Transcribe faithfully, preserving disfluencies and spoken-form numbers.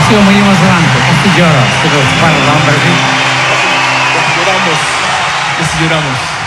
sido muy emocionante. Casi lloro, pero para el hombre. Lloramos, casi lloramos.